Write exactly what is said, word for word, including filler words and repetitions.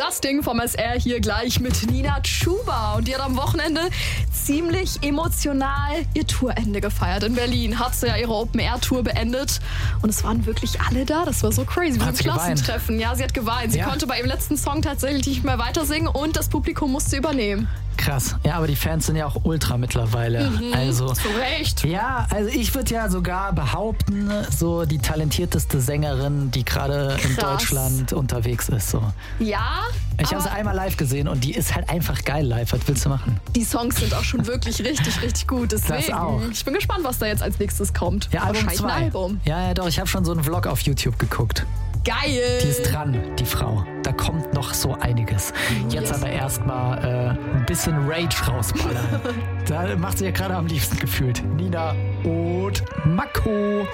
Das Ding vom S R hier gleich mit Nina Chuba. Und die hat am Wochenende ziemlich emotional ihr Tourende gefeiert in Berlin. Hat sie ja ihre Open-Air-Tour beendet. Und es waren wirklich alle da. Das war so crazy. Wie ein Klassentreffen. Ja, sie hat geweint. Sie ja. konnte bei ihrem letzten Song tatsächlich nicht mehr weiter singen und das Publikum musste übernehmen. Krass. Ja, aber die Fans sind ja auch ultra mittlerweile. Mhm, also, zu Recht. Ja, also ich würde ja sogar behaupten, so die talentierteste Sängerin, die gerade in Deutschland unterwegs ist. So. Ja. Ich habe sie einmal live gesehen und die ist halt einfach geil live. Was willst du machen? Die Songs sind auch schon wirklich richtig, richtig gut. Deswegen, das auch. Ich bin gespannt, was da jetzt als nächstes kommt. Ja, Album zwei. Ein Album. Ja, ja, doch. Ich habe schon so einen Vlog auf YouTube geguckt. Geil! Die ist dran, die Frau. Da kommt noch so einiges. Jetzt yes. aber erstmal äh, ein bisschen Rage rausballern. Da macht sie ja gerade am liebsten gefühlt. Nina und Mako.